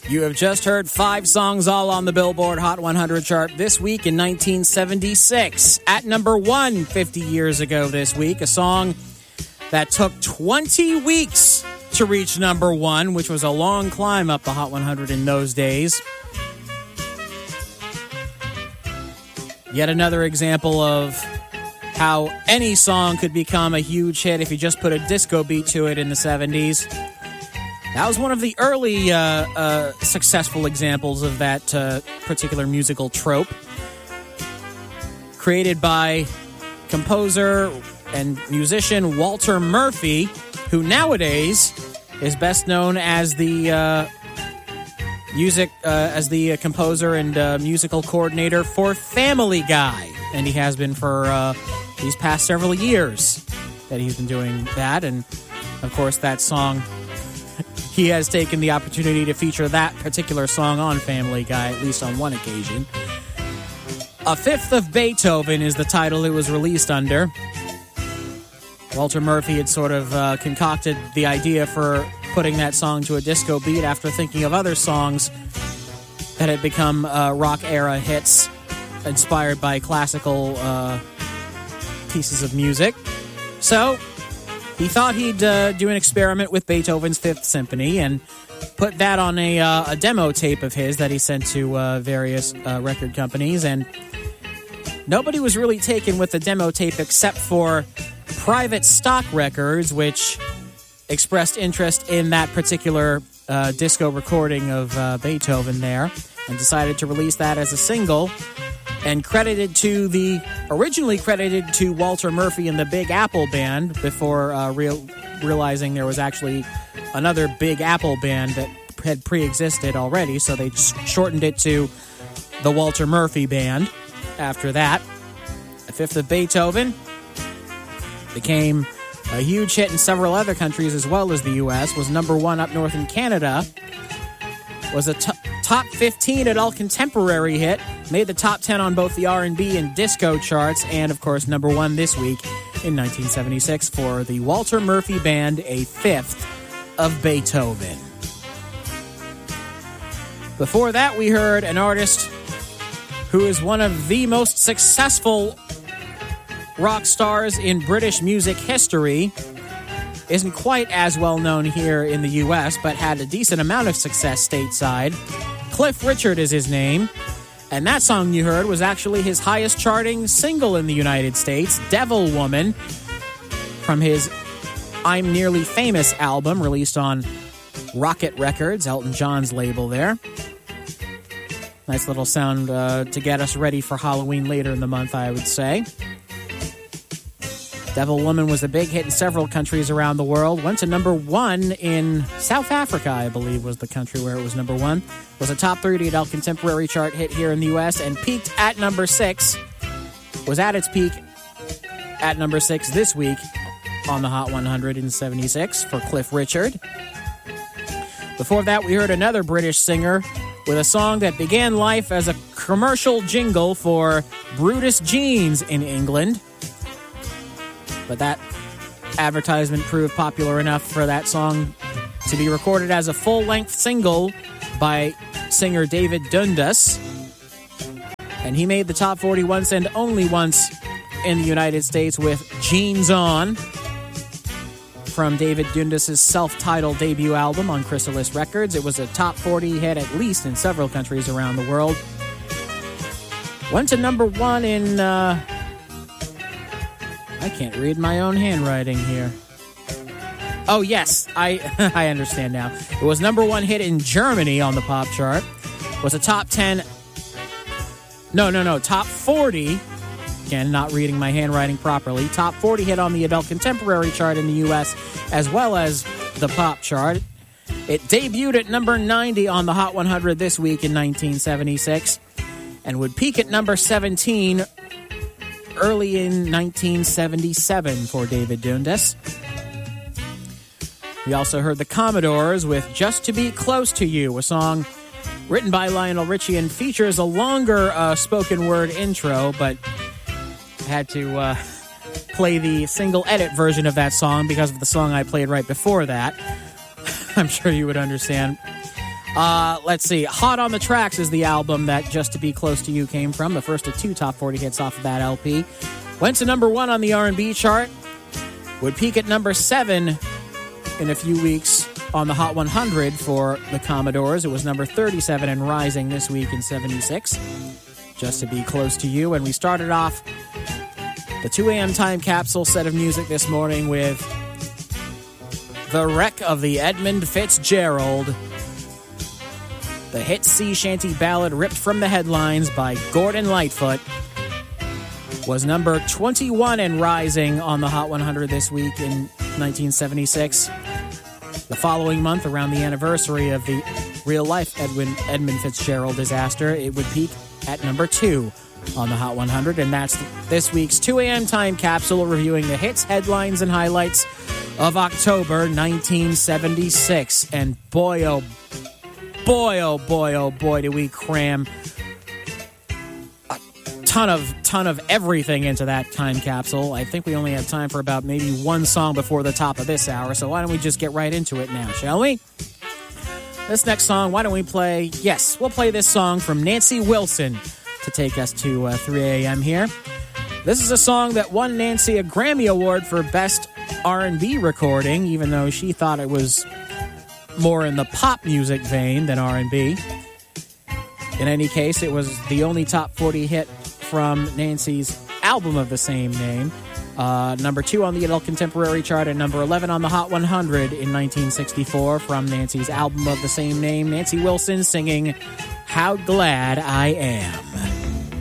You have just heard 5 songs all on the Billboard Hot 100 chart this week in 1976. At number 1, 50 years ago this week, a song that took 20 weeks to reach number 1, which was a long climb up the Hot 100 in those days. Yet another example of how any song could become a huge hit if you just put a disco beat to it in the 70s. That was one of the early successful examples of that particular musical trope. Created by composer and musician Walter Murphy, who nowadays is best known as the composer and musical coordinator for Family Guy. And he has been for these past several years that he's been doing that. And, of course, that song... He has taken the opportunity to feature that particular song on Family Guy, at least on one occasion. A Fifth of Beethoven is the title it was released under. Walter Murphy had sort of concocted the idea for putting that song to a disco beat after thinking of other songs that had become rock-era hits inspired by classical pieces of music. So... he thought he'd do an experiment with Beethoven's Fifth Symphony and put that on a demo tape of his that he sent to various record companies. And nobody was really taken with the demo tape except for Private Stock Records, which expressed interest in that particular disco recording of Beethoven there and decided to release that as a single. And originally credited to Walter Murphy and the Big Apple Band before realizing there was actually another Big Apple Band that had pre-existed already, so they shortened it to the Walter Murphy Band after that. A Fifth of Beethoven became a huge hit in several other countries as well as the U.S., was number 1 up north in Canada, was a top 15 adult contemporary hit, made the top 10 on both the R&B and disco charts, and of course number 1 this week in 1976 for the Walter Murphy Band, A Fifth of Beethoven. Before that, we heard an artist who is one of the most successful rock stars in British music history. Isn't quite as well known here in the U.S., but had a decent amount of success stateside. Cliff Richard is his name, and that song you heard was actually his highest charting single in the United States, Devil Woman, from his I'm Nearly Famous album, released on Rocket Records, Elton John's label there. Nice little sound to get us ready for Halloween later in the month, I would say. Devil Woman was a big hit in several countries around the world. Went to number 1 in South Africa, I believe, was the country where it was number 1. Was a top 30 adult contemporary chart hit here in the U.S. and peaked at number 6. Was at its peak at number 6 this week on the Hot 100 in 76 for Cliff Richard. Before that, we heard another British singer with a song that began life as a commercial jingle for Brutus Jeans in England. But that advertisement proved popular enough for that song to be recorded as a full-length single by singer David Dundas. And he made the top 40 once and only once in the United States with Jeans On from David Dundas' self-titled debut album on Chrysalis Records. It was a top 40 hit at least in several countries around the world. Went to number 1 in... I can't read my own handwriting here. Oh, yes, I understand now. It was number 1 hit in Germany on the pop chart. Was a top 10... No, top 40. Again, not reading my handwriting properly. Top 40 hit on the adult contemporary chart in the U.S. as well as the pop chart. It debuted at number 90 on the Hot 100 this week in 1976 and would peak at number 17 early in 1977 for David Dundas. We also heard the Commodores with Just to Be Close to You, a song written by Lionel Richie and features a longer spoken word intro, but I had to play the single edit version of that song because of the song I played right before that. I'm sure you would understand. Let's see. Hot on the Tracks is the album that Just to Be Close to You came from. The first of 2 top 40 hits off of that LP. Went to number 1 on the R&B chart. Would peak at number 7 in a few weeks on the Hot 100 for the Commodores. It was number 37 and rising this week in 76. Just to Be Close to You. And we started off the 2 a.m. time capsule set of music this morning with The Wreck of the Edmund Fitzgerald. The hit sea shanty ballad ripped from the headlines by Gordon Lightfoot was number 21 and rising on the Hot 100 this week in 1976. The following month, around the anniversary of the real-life Edmund Fitzgerald disaster, it would peak at number 2 on the Hot 100, and that's this week's 2 a.m. time capsule reviewing the hits, headlines, and highlights of October 1976. And boy, oh boy, oh boy, oh boy, do we cram a ton of everything into that time capsule. I think we only have time for about maybe one song before the top of this hour, so why don't we just get right into it now, shall we? This next song, why don't we play? Yes, we'll play this song from Nancy Wilson to take us to 3 a.m. here. This is a song that won Nancy a Grammy Award for Best R&B Recording, even though she thought it was more in the pop music vein than R&B. In any case, it was the only top 40 hit from Nancy's album of the same name. Number 2 on the Adult Contemporary chart and number 11 on the Hot 100 in 1964 from Nancy's album of the same name. Nancy Wilson singing How Glad I Am.